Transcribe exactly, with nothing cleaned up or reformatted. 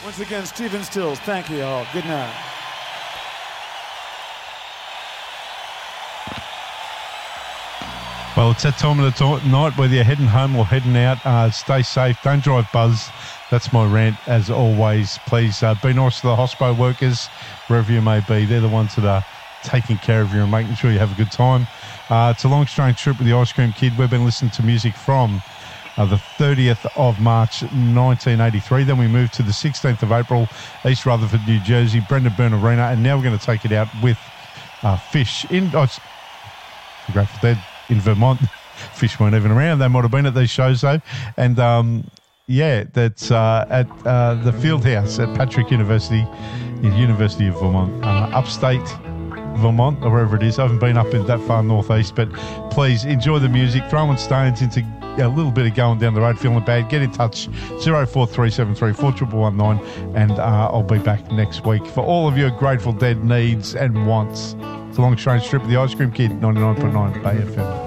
Once again, Stephen Stills, thank you all. Good night. Well, it's that time of the t- night, whether you're heading home or heading out. Uh, stay safe. Don't drive buzz. That's my rant, as always. Please uh, be nice to the hospo workers, wherever you may be. They're the ones that are taking care of you and making sure you have a good time. Uh, it's a long, strange trip with the Ice Cream Kid. We've been listening to music from uh, the thirtieth of March, nineteen eighty-three. Then we moved to the sixteenth of April, East Rutherford, New Jersey, Brendan Byrne Arena. And now we're going to take it out with uh, Fish in oh, Grateful Dead in Vermont. Fish weren't even around. They might have been at these shows, though. And, um, yeah, that's uh, at uh, the Fieldhouse at Patrick University, University of Vermont, uh, upstate Vermont, or wherever it is. I haven't been up in that far northeast, but please enjoy the music. Throwing stones into a little bit of going down the road, feeling bad. Get in touch, zero four three seven three four one one nine, and uh, I'll be back next week for all of your Grateful Dead needs and wants. It's a long, strange trip with the Ice Cream Kid, ninety-nine point nine Bay F M.